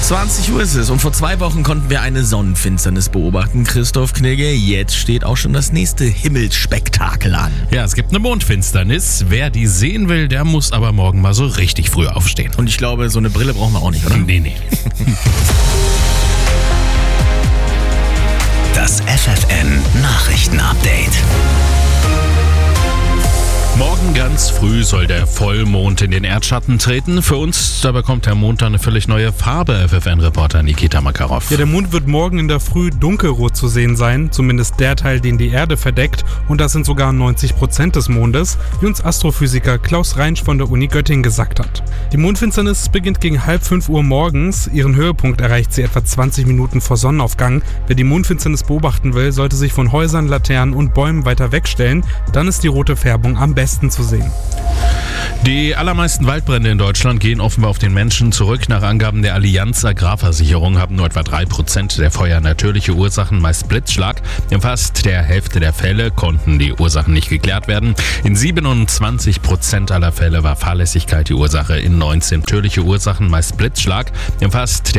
20 Uhr ist es und vor 2 Wochen konnten wir eine Sonnenfinsternis beobachten, Christoph Knigge. Jetzt steht auch schon das nächste Himmelsspektakel an. Ja, es gibt eine Mondfinsternis. Wer die sehen will, der muss aber morgen mal so richtig früh aufstehen. Und ich glaube, so eine Brille brauchen wir auch nicht, oder? Nee. Das FFN Nachrichten-Update. Morgen ganz früh soll der Vollmond in den Erdschatten treten. Für uns, da bekommt der Mond dann eine völlig neue Farbe, FFN-Reporter Nikita Makarov. Ja, der Mond wird morgen in der Früh dunkelrot zu sehen sein, zumindest der Teil, den die Erde verdeckt. Und das sind sogar 90% des Mondes, wie uns Astrophysiker Klaus Reinsch von der Uni Göttingen gesagt hat. Die Mondfinsternis beginnt gegen 4:30 Uhr morgens. Ihren Höhepunkt erreicht sie etwa 20 Minuten vor Sonnenaufgang. Wer die Mondfinsternis beobachten will, sollte sich von Häusern, Laternen und Bäumen weiter wegstellen. Dann ist die rote Färbung am besten zu sehen. Die allermeisten Waldbrände in Deutschland gehen offenbar auf den Menschen zurück. Nach Angaben der Allianz Agrarversicherung haben nur etwa 3% der Feuer natürliche Ursachen, meist Blitzschlag. In fast der Hälfte der Fälle konnten die Ursachen nicht geklärt werden. In 27% aller Fälle war Fahrlässigkeit die Ursache. In 19 natürliche Ursachen, meist Blitzschlag. In fast